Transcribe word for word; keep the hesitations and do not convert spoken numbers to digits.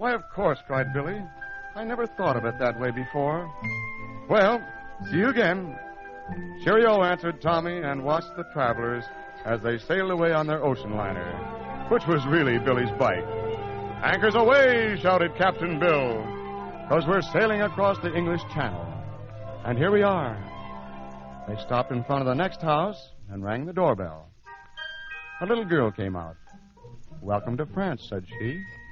Why, of course, cried Billy. I never thought of it that way before. Well, see you again. Cheerio, answered Tommy, and watched the travelers as they sailed away on their ocean liner, which was really Billy's bike. Anchors away, shouted Captain Bill, because we're sailing across the English Channel. And here we are. They stopped in front of the next house and rang the doorbell. A little girl came out. Welcome to France, said she.